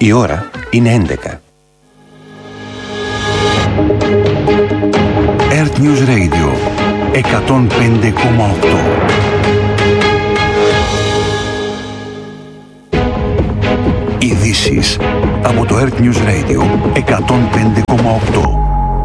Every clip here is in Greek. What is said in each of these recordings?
Η ώρα είναι 11. Earth News Radio 105,8. Ειδήσεις από το Earth News Radio 105,8.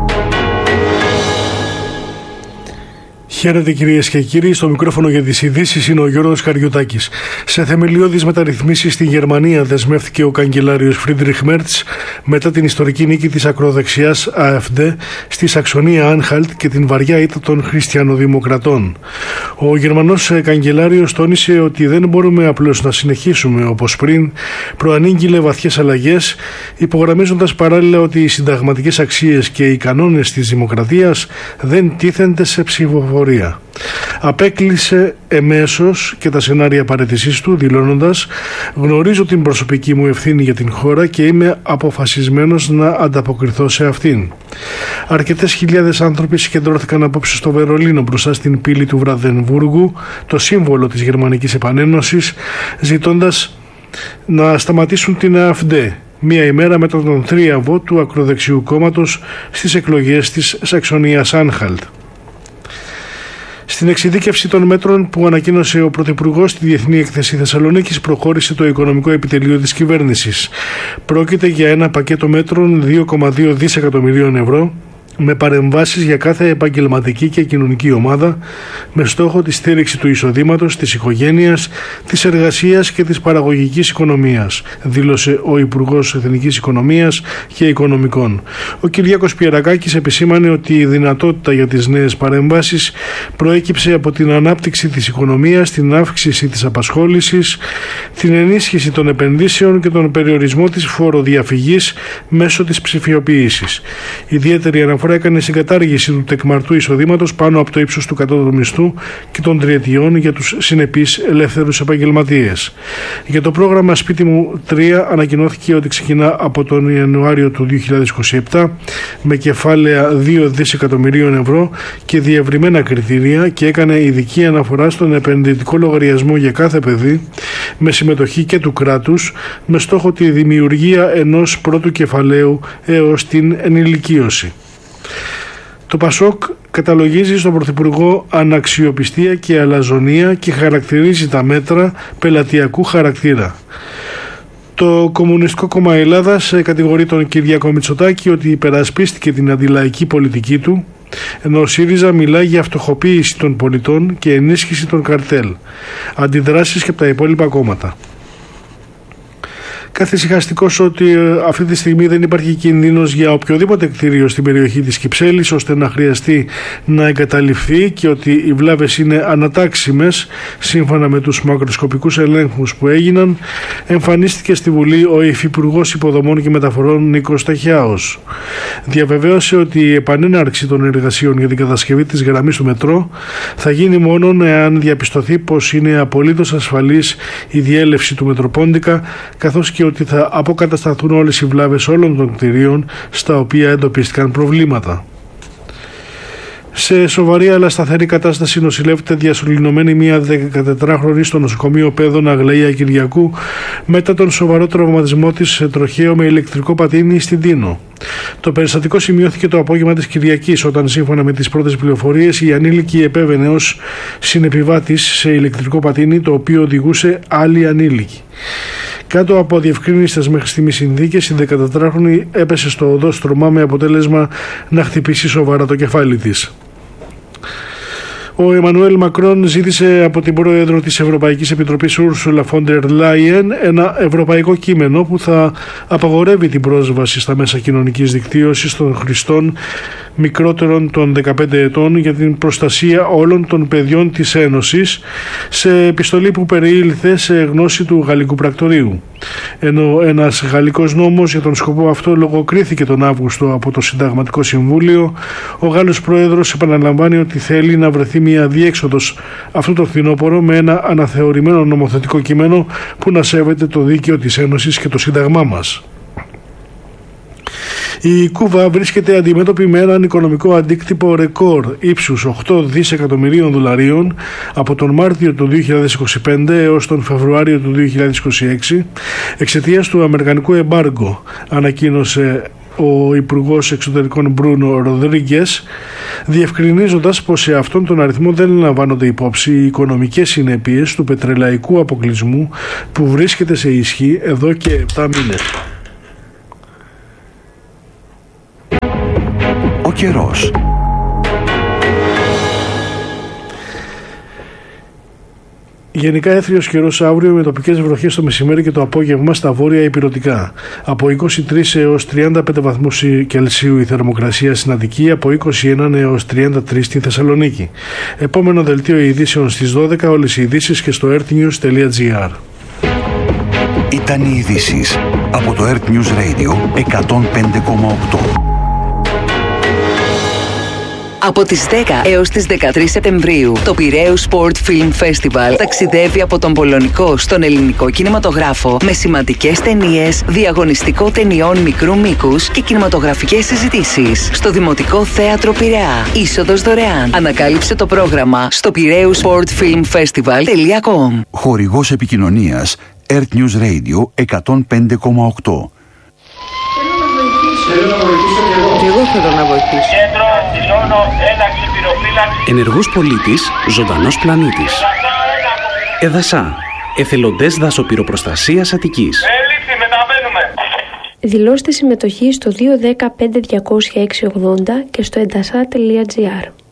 Χαίρετε κυρίες και κύριοι, στο μικρόφωνο για τις ειδήσεις είναι ο Γιώργος Καριωτάκης. Σε θεμελιώδεις μεταρρυθμίσεις στην Γερμανία δεσμεύτηκε ο καγκελάριος Φρίντριχ Μέρτς μετά την ιστορική νίκη της ακροδεξιάς AfD στη Σαξονία Άνχαλτ και την βαριά ήττα των χριστιανοδημοκρατών. Ο Γερμανός καγκελάριος τόνισε ότι δεν μπορούμε απλώς να συνεχίσουμε όπως πριν, προανήγγειλε βαθιές αλλαγές, υπογραμμίζοντας παράλληλα ότι οι συνταγματικές αξίες και οι κανόνες της δημοκρατίας δεν τίθενται σε ψηφοφορία. Απέκλεισε εμέσως και τα σενάρια παραιτησής του, δηλώνοντας «Γνωρίζω την προσωπική μου ευθύνη για την χώρα και είμαι αποφασισμένος να ανταποκριθώ σε αυτήν». Αρκετές χιλιάδες άνθρωποι συγκεντρώθηκαν απόψε στο Βερολίνο μπροστά στην πύλη του Βραντενβούργου, το σύμβολο της Γερμανικής Επανένωσης, ζητώντας να σταματήσουν την AfD. Μία ημέρα μετά τον θρίαβο του ακροδεξιού κόμματος στις εκλογές της Σαξονίας Άνχαλτ. Στην εξειδίκευση των μέτρων που ανακοίνωσε ο Πρωθυπουργός στη Διεθνή Έκθεση Θεσσαλονίκης προχώρησε το οικονομικό επιτελείο της κυβέρνησης. Πρόκειται για ένα πακέτο μέτρων 2,2 δισεκατομμυρίων ευρώ με παρεμβάσεις για κάθε επαγγελματική και κοινωνική ομάδα με στόχο τη στήριξη του εισοδήματος, της οικογένειας, της εργασίας και της παραγωγικής οικονομίας, δήλωσε ο Υπουργός Εθνικής Οικονομίας και Οικονομικών. Ο Κυριάκος Πιερακάκης επισήμανε ότι η δυνατότητα για τις νέες παρεμβάσεις προέκυψε από την ανάπτυξη της οικονομίας, την αύξηση της απασχόλησης, την ενίσχυση των επενδύσεων και τον περιορισμό της φοροδιαφυγής μέσω της ψηφιοποίησης. Ιδιαίτερη αναφορά έκανε στην κατάργηση του τεκμαρτού εισοδήματος πάνω από το ύψος του κατώτατου μισθού και των τριετιών για τους συνεπείς ελεύθερους επαγγελματίες. Για το πρόγραμμα Σπίτι μου 3 ανακοινώθηκε ότι ξεκινά από τον Ιανουάριο του 2027 με κεφάλαια 2 δισεκατομμυρίων ευρώ και διευρυμένα κριτήρια και έκανε ειδική αναφορά στον επενδυτικό λογαριασμό για κάθε παιδί με συμμετοχή και του κράτους με στόχο τη δημιουργία ενός πρώτου κεφαλαίου έως την ενηλικίωση. Το ΠΑΣΟΚ καταλογίζει στον Πρωθυπουργό αναξιοπιστία και αλαζονία και χαρακτηρίζει τα μέτρα πελατειακού χαρακτήρα. Το Κομμουνιστικό Κόμμα Ελλάδας κατηγορεί τον Κυριάκο Μητσοτάκη ότι υπερασπίστηκε την αντιλαϊκή πολιτική του, ενώ ο ΣΥΡΙΖΑ μιλάει για φτωχοποίηση των πολιτών και ενίσχυση των καρτέλ. Αντιδράσεις και από τα υπόλοιπα κόμματα. Καθησυχαστικός ότι αυτή τη στιγμή δεν υπάρχει κινδύνος για οποιοδήποτε κτίριο στην περιοχή της Κυψέλης ώστε να χρειαστεί να εγκαταλειφθεί και ότι οι βλάβες είναι ανατάξιμες σύμφωνα με τους μακροσκοπικούς ελέγχους που έγιναν, εμφανίστηκε στη Βουλή ο Υφυπουργός Υποδομών και Μεταφορών Νίκος Ταχιάος. Διαβεβαίωσε ότι η επανέναρξη των εργασιών για την κατασκευή της γραμμής του μετρό θα γίνει μόνο εάν διαπιστωθεί πως είναι απολύτως ασφαλής η διέλευση του Μετροπόντικα, καθώς και ότι θα αποκατασταθούν όλες οι βλάβες όλων των κτηρίων στα οποία εντοπίστηκαν προβλήματα. Σε σοβαρή αλλά σταθερή κατάσταση νοσηλεύεται διασωληνωμένη μια 14χρονη στο νοσοκομείο Πέδων Αγλαία Κυριακού μετά τον σοβαρό τραυματισμό της σε τροχαίο με ηλεκτρικό πατίνι στην Τίνο. Το περιστατικό σημειώθηκε το απόγευμα της Κυριακής όταν σύμφωνα με τις πρώτες πληροφορίες η ανήλικη επέβαινε ως συνεπιβάτης σε ηλεκτρικό πατίνι το οποίο οδηγούσε άλλη ανήλικη. Κάτω από διευκρίνιστες μέχρι στιγμής συνθήκες, η 14χρονη έπεσε στο οδόστρωμα με αποτέλεσμα να χτυπήσει σοβαρά το κεφάλι της. Ο Εμμανουέλ Μακρόν ζήτησε από την πρόεδρο της Ευρωπαϊκής Επιτροπής Ursula von der Leyen ένα ευρωπαϊκό κείμενο που θα απαγορεύει την πρόσβαση στα μέσα κοινωνικής δικτύωσης των χρηστών μικρότερων των 15 ετών για την προστασία όλων των παιδιών της Ένωσης, σε επιστολή που περιήλθε σε γνώση του Γαλλικού Πρακτορείου. Ενώ ένας γαλλικός νόμος για τον σκοπό αυτό λογοκρίθηκε τον Αύγουστο από το Συνταγματικό Συμβούλιο, ο Γάλλος Πρόεδρος επαναλαμβάνει ότι θέλει να βρεθεί μια διέξοδος αυτό το φθινόπωρο με ένα αναθεωρημένο νομοθετικό κείμενο που να σέβεται το δίκαιο της Ένωσης και το Σύνταγμά μας. Η Κούβα βρίσκεται αντιμέτωπη με έναν οικονομικό αντίκτυπο ρεκόρ ύψους $8 δισεκατομμυρίων από τον Μάρτιο του 2025 έως τον Φεβρουάριο του 2026 εξαιτίας του αμερικανικού εμπάργκο, ανακοίνωσε ο Υπουργός Εξωτερικών Μπρούνο Ροδρίγκες, διευκρινίζοντας πως σε αυτόν τον αριθμό δεν λαμβάνονται υπόψη οι οικονομικές συνέπειες του πετρελαϊκού αποκλεισμού που βρίσκεται σε ισχύ εδώ και 7 μήνες. Ο καιρός. Γενικά έθριος καιρός αύριο με τοπικές βροχές το μεσημέρι και το απόγευμα στα βόρεια ηπειρωτικά. Από 23 έως 35 βαθμούς Κελσίου η θερμοκρασία στην Αττική, από 21 έως 33 στη Θεσσαλονίκη. Επόμενο δελτίο ειδήσεων στις 12, όλες οι ειδήσεις και στο earthnews.gr. Ήταν οι ειδήσεις από το Earth News Radio 105,8. Από τις 10 έως τις 13 Σεπτεμβρίου, το Πειραίους Sport Film Festival ταξιδεύει από τον πολωνικό στον ελληνικό κινηματογράφο με σημαντικές ταινίες, διαγωνιστικό ταινιών μικρού μήκους και κινηματογραφικές συζητήσεις στο Δημοτικό Θέατρο Πειραιά. Είσοδος δωρεάν. Ανακάλυψε το πρόγραμμα στο piraeussportfilmfestival.com. Χορηγός επικοινωνίας Earth News Radio 105,8. Και εγώ θέλω να βοηθήσω. Κέντρο, δηλώνω έναξη πυροφύλαξη. Ενεργός πολίτης, ζωντανός πλανήτης. ΕΔΑΣΑ, εθελοντές δασοπυροπροστασίας Αττικής. Έληψη, μεταβαίνουμε. Δηλώστε συμμετοχή στο 210 5200 680 και στο edasa.gr.